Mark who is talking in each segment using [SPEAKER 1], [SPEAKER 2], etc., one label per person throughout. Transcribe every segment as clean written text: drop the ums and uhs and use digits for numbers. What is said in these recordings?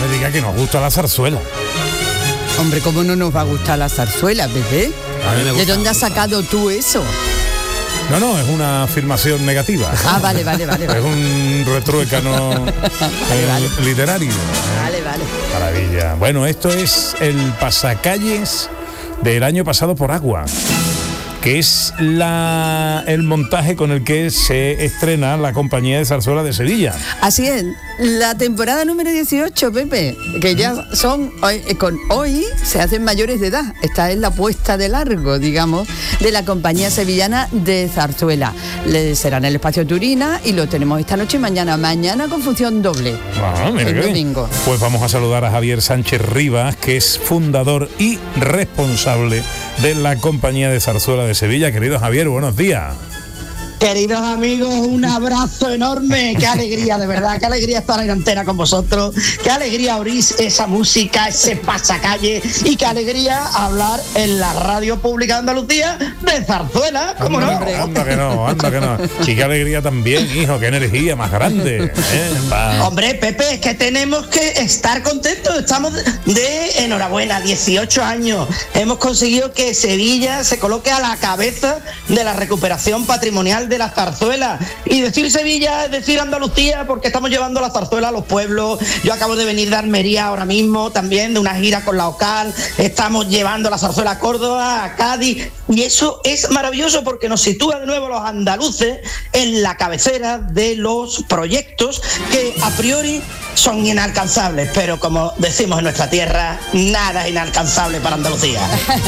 [SPEAKER 1] le diga que nos gusta la zarzuela.
[SPEAKER 2] Hombre, ¿cómo no nos va a gustar la zarzuela, Pepe? ¿De dónde has sacado tú eso?
[SPEAKER 1] No, es una afirmación negativa.
[SPEAKER 2] Ah, vale.
[SPEAKER 1] Es un retruécano literario.
[SPEAKER 2] Vale.
[SPEAKER 1] Maravilla. Bueno, esto es el pasacalles del año pasado por agua, que es el montaje con el que se estrena la Compañía de Zarzuela de Sevilla.
[SPEAKER 2] Así es, la temporada número 18, Pepe, que ya son, hoy se hacen mayores de edad. Esta es la puesta de largo, digamos, de la Compañía Sevillana de Zarzuela. Será en el Espacio Turina y lo tenemos esta noche y mañana con función doble.
[SPEAKER 1] Mira
[SPEAKER 2] el domingo.
[SPEAKER 1] Pues vamos a saludar a Javier Sánchez Rivas, que es fundador y responsable de la Compañía de Zarzuela de Sevilla. Querido Javier, buenos días.
[SPEAKER 3] Queridos amigos, un abrazo enorme, qué alegría, de verdad, qué alegría estar en antena con vosotros, qué alegría oír esa música, ese pasacalle y qué alegría hablar en la radio pública de Andalucía de zarzuela, ¿cómo no?
[SPEAKER 1] Anda que no. Y qué alegría también, hijo, qué energía más grande.
[SPEAKER 3] Hombre, Pepe, es que tenemos que estar contentos, estamos de enhorabuena, 18 años, hemos conseguido que Sevilla se coloque a la cabeza de la recuperación patrimonial de la zarzuela, y decir Sevilla es decir Andalucía, porque estamos llevando la zarzuela a los pueblos. Yo acabo de venir de Almería ahora mismo, también de una gira con la OCAL, estamos llevando la zarzuela a Córdoba, a Cádiz, y eso es maravilloso porque nos sitúa de nuevo los andaluces en la cabecera de los proyectos que a priori son inalcanzables, pero como decimos en nuestra tierra, nada es inalcanzable para Andalucía.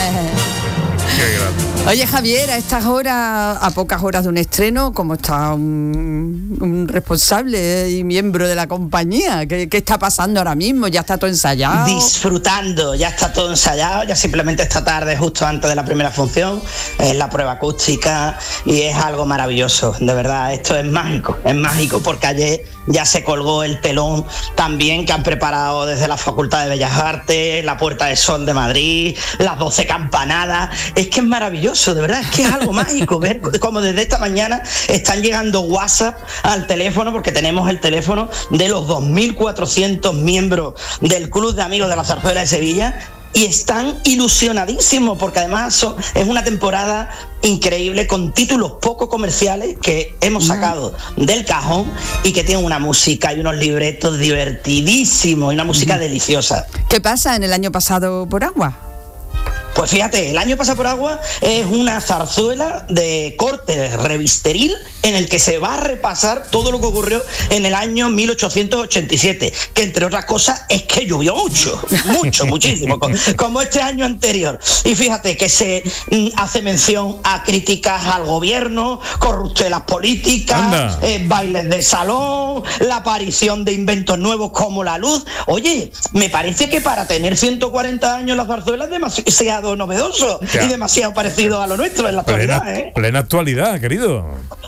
[SPEAKER 2] Oye, Javier, a estas horas, a pocas horas de un estreno, ¿cómo está un responsable y miembro de la compañía? ¿Qué está pasando ahora mismo? ¿Ya está todo ensayado?
[SPEAKER 3] Disfrutando, ya está todo ensayado, ya simplemente esta tarde, justo antes de la primera función, es la prueba acústica y es algo maravilloso, de verdad, esto es mágico porque ayer ya se colgó el telón también que han preparado desde la Facultad de Bellas Artes, la Puerta del Sol de Madrid, las 12 campanadas. Es que es maravilloso, de verdad, es que es algo mágico ver cómo desde esta mañana están llegando WhatsApp al teléfono, porque tenemos el teléfono de los 2.400 miembros del Club de Amigos de la Zarzuela de Sevilla, y están ilusionadísimos porque además es una temporada increíble con títulos poco comerciales que hemos sacado del cajón y que tienen una música y unos libretos divertidísimos y una música deliciosa.
[SPEAKER 2] ¿Qué pasa en el año pasado por agua?
[SPEAKER 3] Pues fíjate, el año pasado por agua es una zarzuela de corte revisteril en el que se va a repasar todo lo que ocurrió en el año 1887, que entre otras cosas es que llovió muchísimo, como este año anterior. Y fíjate que se hace mención a críticas al gobierno, corruptelas políticas, bailes de salón, la aparición de inventos nuevos como la luz. Oye, me parece que para tener 140 años la zarzuela es demasiado novedoso y demasiado parecido a lo nuestro en la actualidad.
[SPEAKER 1] Plena actualidad, querido.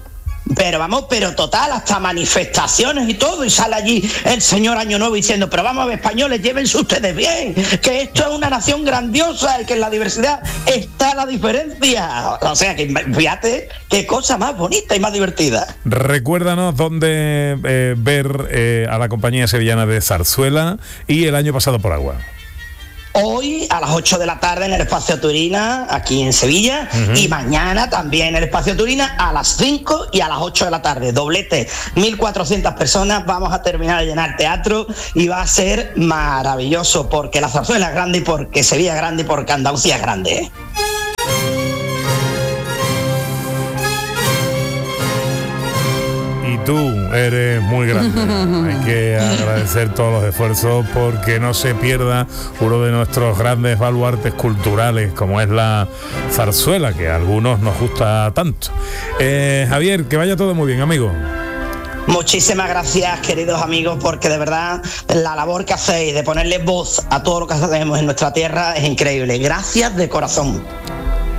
[SPEAKER 3] Pero total, hasta manifestaciones y todo, y sale allí el señor Año Nuevo diciendo, pero vamos a ver, españoles, llévense ustedes bien, que esto es una nación grandiosa y que en la diversidad está la diferencia. O sea, que fíjate qué cosa más bonita y más divertida.
[SPEAKER 1] Recuérdanos dónde ver a la Compañía Sevillana de Zarzuela y el año pasado por agua.
[SPEAKER 3] Hoy a las 8 de la tarde en el Espacio Turina, aquí en Sevilla, y mañana también en el Espacio Turina a las 5 y a las 8 de la tarde. Doblete, 1.400 personas, vamos a terminar de llenar teatro y va a ser maravilloso porque la zarzuela es grande y porque Sevilla es grande y porque Andalucía es grande.
[SPEAKER 1] Y tú eres muy grande. Hay que agradecer todos los esfuerzos porque no se pierda uno de nuestros grandes baluartes culturales como es la zarzuela, que a algunos nos gusta tanto. Javier, que vaya todo muy bien, amigo.
[SPEAKER 3] Muchísimas gracias, queridos amigos, porque de verdad la labor que hacéis de ponerle voz a todo lo que hacemos en nuestra tierra es increíble. Gracias de corazón.